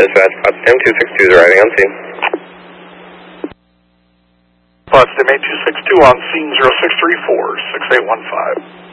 dispatch. Potsdam 262 is arriving on scene. Potsdam 262 on scene 0634, 6815.